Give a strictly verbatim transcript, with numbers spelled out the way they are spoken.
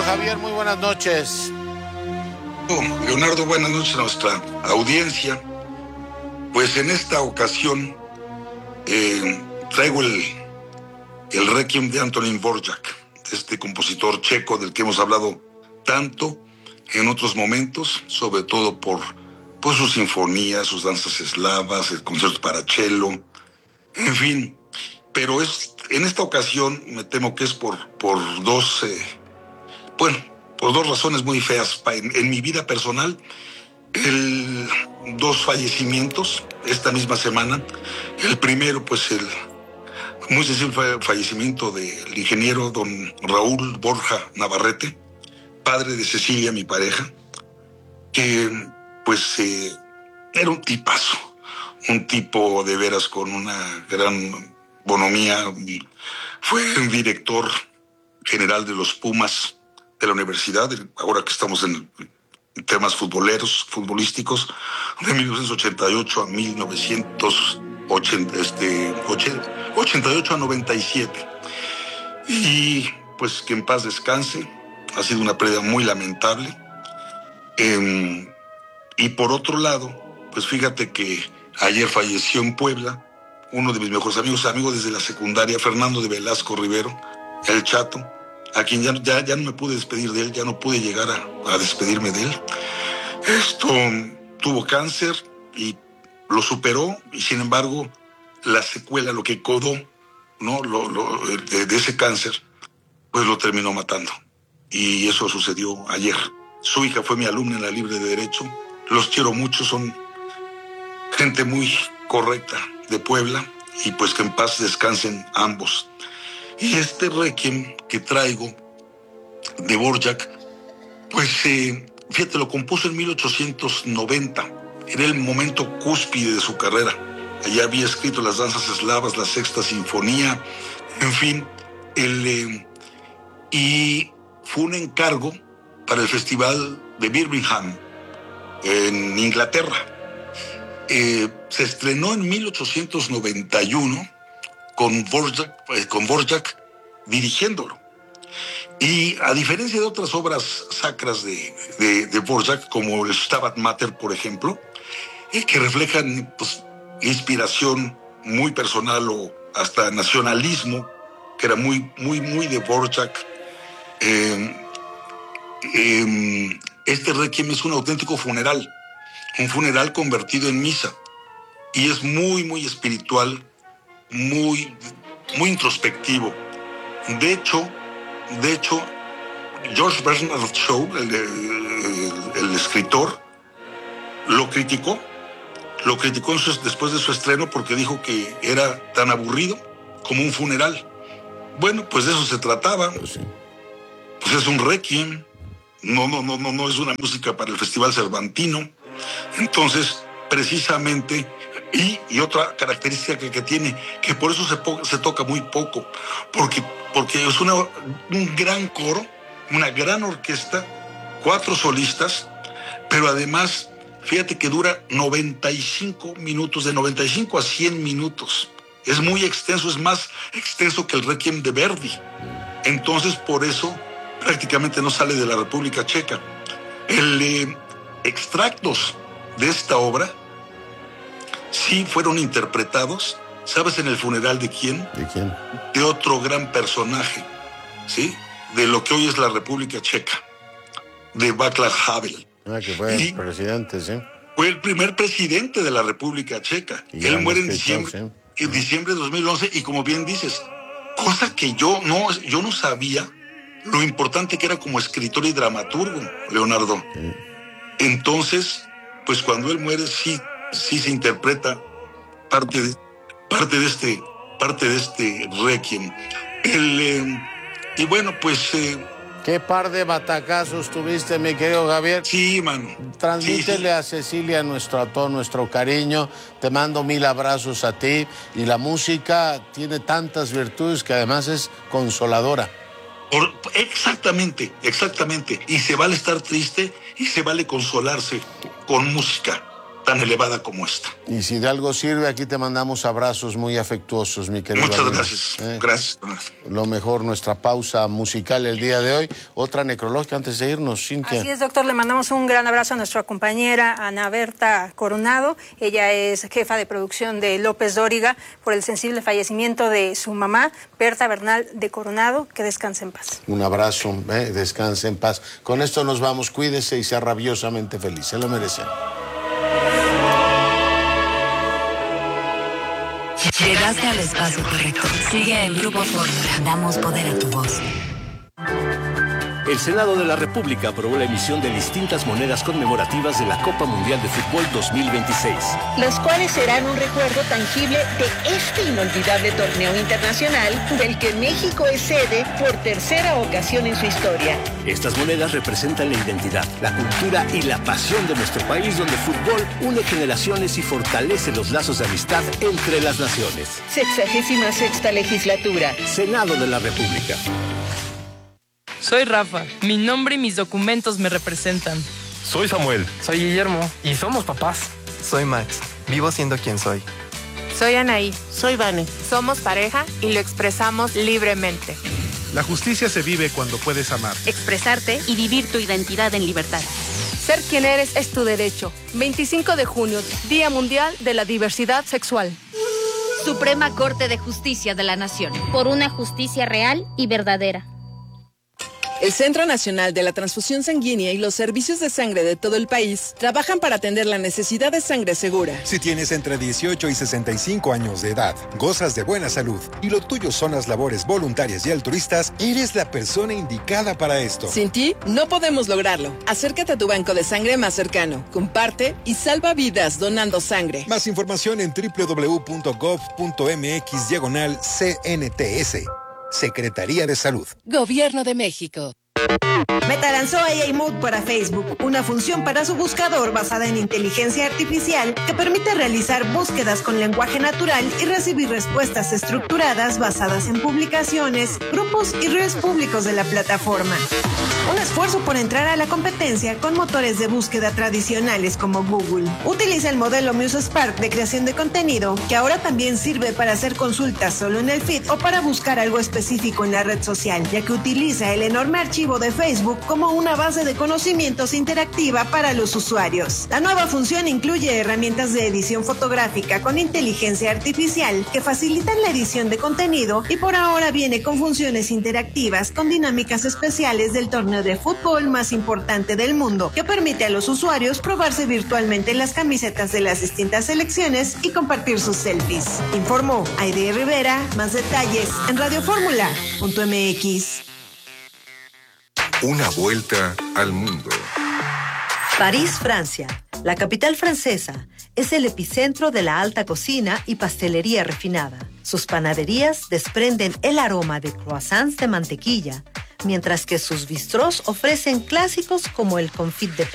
Javier, muy buenas noches. Oh, Leonardo, buenas noches a nuestra audiencia. Pues en esta ocasión eh, traigo el, el Requiem de Antonín Dvořák, este compositor checo del que hemos hablado tanto en otros momentos, sobre todo por, por sus sinfonías, sus danzas eslavas, el concierto para cello, en fin. Pero es, en esta ocasión me temo que es por, por dos, eh, bueno, por dos razones muy feas. En, en mi vida personal, el, dos fallecimientos esta misma semana. El primero, pues el muy sensible fue el fallecimiento del ingeniero don Raúl Borja Navarrete, padre de Cecilia, mi pareja, que pues eh, era un tipazo, un tipo de veras con una gran bonomía. Fue el director general de los Pumas de la universidad, ahora que estamos en temas futboleros, futbolísticos, de mil novecientos ochenta y ocho a mil novecientos ochenta, este, ochenta y ocho a noventa y siete. Y pues que en paz descanse, ha sido una pérdida muy lamentable. Eh, y por otro lado, pues fíjate que ayer falleció en Puebla uno de mis mejores amigos, amigo desde la secundaria, Fernando de Velasco Rivero, el Chato, a quien ya, ya, ya no me pude despedir de él, ya no pude llegar a, a despedirme de él. Esto tuvo cáncer y lo superó, y sin embargo la secuela, lo que quedó, ¿no? lo, lo, de, de ese cáncer, pues lo terminó matando. Y eso sucedió ayer. Su hija fue mi alumna en la Libre de Derecho. Los quiero mucho, son gente muy correcta de Puebla, y pues que en paz descansen ambos. Y este Requiem que traigo de Dvořák, pues eh, fíjate, lo compuso en mil ochocientos noventa. Era el momento cúspide de su carrera. Allá había escrito las danzas eslavas, la Sexta Sinfonía, en fin. El, eh, y fue un encargo para el Festival de Birmingham, en Inglaterra. Eh, se estrenó en mil ochocientos noventa y uno con Dvořák, eh, con Dvořák dirigiéndolo. Y a diferencia de otras obras sacras de, de, de Dvořák, como el Stabat Mater, por ejemplo, eh, que reflejan pues, inspiración muy personal o hasta nacionalismo, que era muy, muy, muy de Dvořák, eh, eh, este Requiem es un auténtico funeral, un funeral convertido en misa, y es muy, muy espiritual, muy, muy introspectivo. De hecho, de hecho, George Bernard Shaw, el, el, el escritor, lo criticó, lo criticó en su, después de su estreno, porque dijo que era tan aburrido como un funeral. Bueno, pues de eso se trataba. Pues, sí. Pues es un requiem, no, no, no, no, no es una música para el Festival Cervantino. Entonces, precisamente, y, y otra característica que, que tiene, que por eso se, po- se toca muy poco, porque, porque es una, un gran coro, una gran orquesta, cuatro solistas, pero además, fíjate que dura noventa y cinco minutos, de noventa y cinco a cien minutos. Es muy extenso, es más extenso que el Requiem de Verdi. Entonces, por eso, prácticamente no sale de la República Checa. El... Eh, extractos de esta obra sí fueron interpretados, ¿sabes en el funeral de quién? ¿De quién? De otro gran personaje, ¿sí? De lo que hoy es la República Checa, de Václav Havel. Ah, que fue y el presidente, sí. Fue el primer presidente de la República Checa. Y él muere en diciembre, sí. en diciembre de dos mil once, y como bien dices, cosa que yo no, yo no sabía lo importante que era como escritor y dramaturgo, Leonardo. Sí. Entonces, pues cuando él muere, sí, sí se interpreta parte de, parte de este, parte de este Requiem. El, eh, y bueno, pues... Eh, ¿Qué par de batacazos tuviste, mi querido Javier? Sí, mano. Transmítele sí, sí. a Cecilia nuestro, a todo nuestro cariño. Te mando mil abrazos a ti. Y la música tiene tantas virtudes que además es consoladora. Por, exactamente, exactamente. Y se vale estar triste y se vale consolarse con música. tan elevada como esta. Y si de algo sirve, aquí te mandamos abrazos muy afectuosos, mi querido. Muchas amigo. gracias. Eh, Gracias. Lo mejor, nuestra pausa musical el día de hoy. Otra necrológica antes de irnos, Cintia. Así es, doctor. Le mandamos un gran abrazo a nuestra compañera Ana Berta Coronado. Ella es jefa de producción de López Dóriga por el sensible fallecimiento de su mamá, Berta Bernal de Coronado. Que descanse en paz. Un abrazo, eh, descanse en paz. Con esto nos vamos. Cuídese y sea rabiosamente feliz. Se lo merecen. Llegaste al espacio correcto. Sigue en Grupo Fórmula. Damos poder a tu voz. El Senado de la República aprobó la emisión de distintas monedas conmemorativas de la Copa Mundial de Fútbol dos mil veintiséis. Las cuales serán un recuerdo tangible de este inolvidable torneo internacional del que México es sede por tercera ocasión en su historia. Estas monedas representan la identidad, la cultura y la pasión de nuestro país, donde el fútbol une generaciones y fortalece los lazos de amistad entre las naciones. Sexagésima sexta legislatura. Senado de la República. Soy Rafa. Mi nombre y mis documentos me representan. Soy Samuel. Soy Guillermo. Y somos papás. Soy Max. Vivo siendo quien soy. Soy Anaí. Soy Vane. Somos pareja y lo expresamos libremente. La justicia se vive cuando puedes amar, expresarte y vivir tu identidad en libertad. Ser quien eres es tu derecho. veinticinco de junio, Día Mundial de la Diversidad Sexual. Suprema Corte de Justicia de la Nación. Por una justicia real y verdadera. El Centro Nacional de la Transfusión Sanguínea y los servicios de sangre de todo el país trabajan para atender la necesidad de sangre segura. Si tienes entre dieciocho y sesenta y cinco años de edad, gozas de buena salud y lo tuyo son las labores voluntarias y altruistas, eres la persona indicada para esto. Sin ti, no podemos lograrlo. Acércate a tu banco de sangre más cercano, comparte y salva vidas donando sangre. Más información en doble u doble u doble u punto gov punto eme equis diagonal C N T S. Secretaría de Salud. Gobierno de México. Meta lanzó A I Mode para Facebook, una función para su buscador basada en inteligencia artificial que permite realizar búsquedas con lenguaje natural y recibir respuestas estructuradas basadas en publicaciones, grupos y redes públicos de la plataforma. Un esfuerzo por entrar a la competencia con motores de búsqueda tradicionales como Google. Utiliza el modelo MuseSpark de creación de contenido, que ahora también sirve para hacer consultas solo en el feed o para buscar algo específico en la red social, ya que utiliza el enorme archivo de Facebook como una base de conocimientos interactiva para los usuarios. La nueva función incluye herramientas de edición fotográfica con inteligencia artificial que facilitan la edición de contenido y por ahora viene con funciones interactivas con dinámicas especiales del torneo de fútbol más importante del mundo, que permite a los usuarios probarse virtualmente las camisetas de las distintas selecciones y compartir sus selfies. Informó Aide Rivera. Más detalles en radio fórmula punto eme equis. Una vuelta al mundo. París, Francia. La capital francesa es el epicentro de la alta cocina y pastelería refinada. Sus panaderías desprenden el aroma de croissants de mantequilla, mientras que sus bistrós ofrecen clásicos como el confit de